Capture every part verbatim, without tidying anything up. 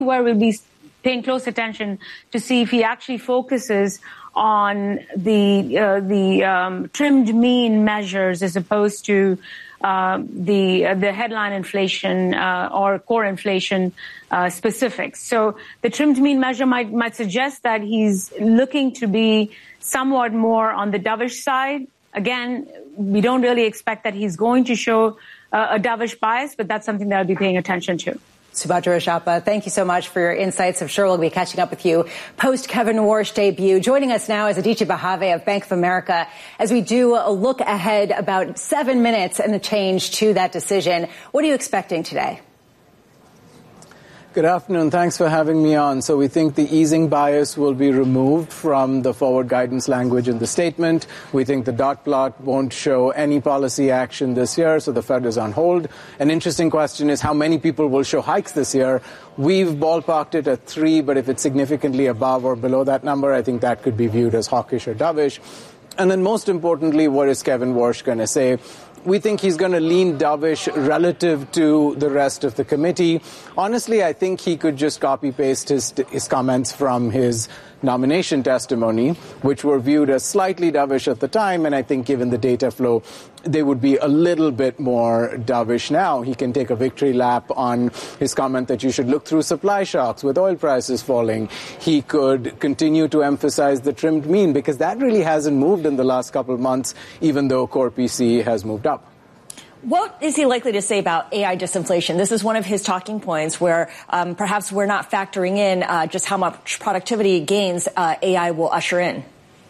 where we'll be paying close attention to see if he actually focuses on the uh, the um, trimmed mean measures as opposed to uh, the uh, the headline inflation uh, or core inflation uh, specifics. So the trimmed mean measure might might suggest that he's looking to be somewhat more on the dovish side. Again, we don't really expect that he's going to show uh, a dovish bias, but that's something that I'll be paying attention to. Subhadra Rajappa, thank you so much for your insights. I'm sure we'll be catching up with you post Kevin Warsh debut. Joining us now is Aditya Bahave of Bank of America as we do a look ahead about seven minutes and a change to that decision. What are you expecting today? Good afternoon. Thanks for having me on. So we think the easing bias will be removed from the forward guidance language in the statement. We think the dot plot won't show any policy action this year, so the Fed is on hold. An interesting question is how many people will show hikes this year. We've ballparked it at three, but if it's significantly above or below that number, I think that could be viewed as hawkish or dovish. And then most importantly, what is Kevin Warsh going to say? We think he's going to lean dovish relative to the rest of the committee. Honestly, I think he could just copy-paste his, his comments from his nomination testimony, which were viewed as slightly dovish at the time, and I think given the data flow, they would be a little bit more dovish now. He can take a victory lap on his comment that you should look through supply shocks with oil prices falling. He could continue to emphasize the trimmed mean, because that really hasn't moved in the last couple of months, even though core P C has moved up. What is he likely to say about A I disinflation? This is one of his talking points where um, perhaps we're not factoring in uh, just how much productivity gains uh, A I will usher in.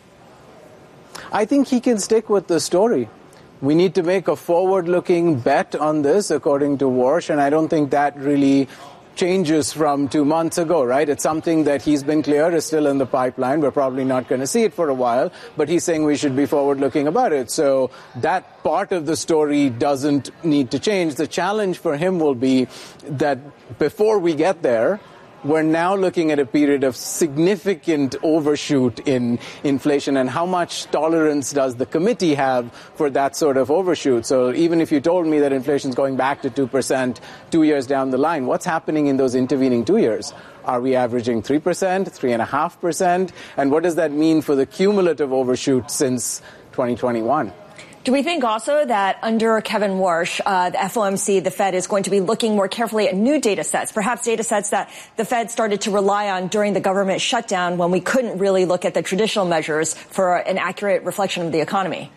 I think he can stick with the story. We need to make a forward-looking bet on this, according to Warsh, and I don't think that really changes from two months ago, right? It's something that he's been clear is still in the pipeline. We're probably not going to see it for a while, but he's saying we should be forward-looking about it. So that part of the story doesn't need to change. The challenge for him will be that before we get there, we're now looking at a period of significant overshoot in inflation, and how much tolerance does the committee have for that sort of overshoot? So even if you told me that inflation is going back to two percent two years down the line, what's happening in those intervening two years? Are we averaging three percent, three point five percent? And what does that mean for the cumulative overshoot since twenty twenty-one? Do we think also that under Kevin Warsh, uh, the F O M C, the Fed is going to be looking more carefully at new data sets, perhaps data sets that the Fed started to rely on during the government shutdown when we couldn't really look at the traditional measures for an accurate reflection of the economy?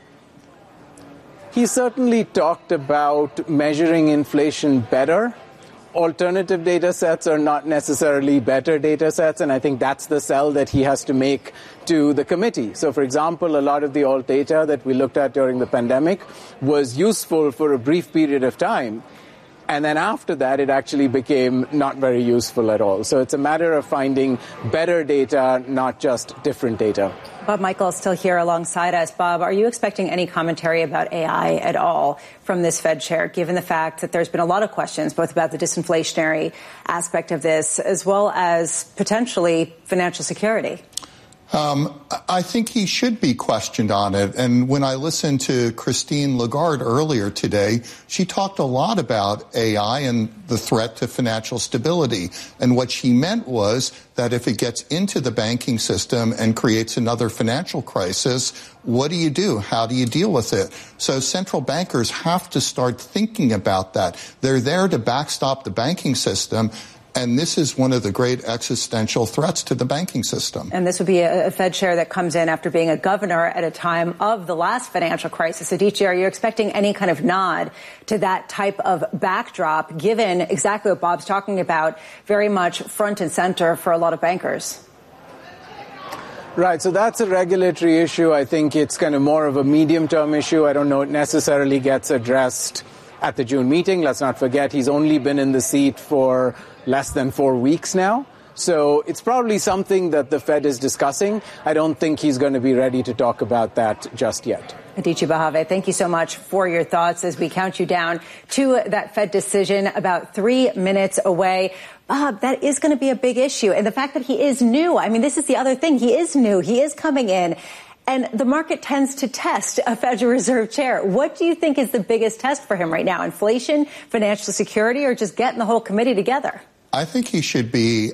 He certainly talked about measuring inflation better. Alternative data sets are not necessarily better data sets, and I think that's the sell that he has to make to the committee. So, for example, a lot of the alt data that we looked at during the pandemic was useful for a brief period of time. And then after that, it actually became not very useful at all. So it's a matter of finding better data, not just different data. Bob Michael is still here alongside us. Bob, are you expecting any commentary about A I at all from this Fed chair, given the fact that there's been a lot of questions both about the disinflationary aspect of this as well as potentially financial security? Um, I think he should be questioned on it. And when I listened to Christine Lagarde earlier today, she talked a lot about A I and the threat to financial stability. And what she meant was that if it gets into the banking system and creates another financial crisis, what do you do? How do you deal with it? So central bankers have to start thinking about that. They're there to backstop the banking system. And this is one of the great existential threats to the banking system. And this would be a, a Fed chair that comes in after being a governor at a time of the last financial crisis. Aditya, are you expecting any kind of nod to that type of backdrop, given exactly what Bob's talking about, very much front and center for a lot of bankers? Right. So that's a regulatory issue. I think it's kind of more of a medium-term issue. I don't know it necessarily gets addressed at the June meeting. Let's not forget he's only been in the seat for less than four weeks now. So it's probably something that the Fed is discussing. I don't think he's going to be ready to talk about that just yet. Aditya Bahave, thank you so much for your thoughts as we count you down to that Fed decision about three minutes away. Bob, that is going to be a big issue. And the fact that he is new, I mean, this is the other thing. He is new. He is coming in. And the market tends to test a Federal Reserve chair. What do you think is the biggest test for him right now? Inflation, financial security, or just getting the whole committee together? I think he should be